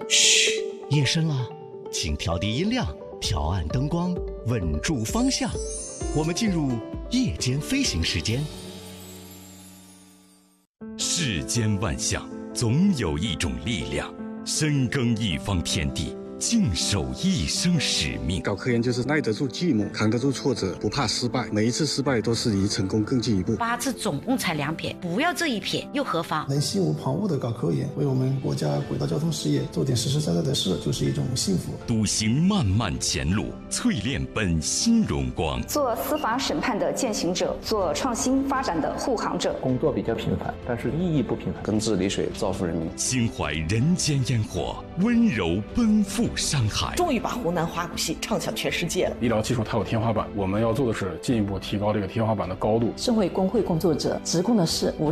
嘘，夜深了，请调低音量，调暗灯光，稳住方向。我们进入夜间飞行时间。 世间万象，总有一种力量，深耕一方天地，静守一生使命。 搞科研就是耐得住寂寞，扛得住挫折，不怕失败，每一次失败都是离成功更进一步。 8次总共才2撇，不要这一撇又何妨？ 能心无旁骛地搞科研，为我们国家轨道交通事业做点实实在在的事，就是一种幸福。 笃行漫漫前路，淬炼本心荣光。 做司法审判的践行者，做创新发展的护航者。 工作比较平凡，但是意义不平凡。 耕治理水，造福人民。 心怀人间烟火，温柔奔赴山海。 终于把湖南花鼓戏唱响全世界了。 医疗技术它有天花板，我们要做的是进一步提高这个天花板的高度。 身为工会工作者，职工的事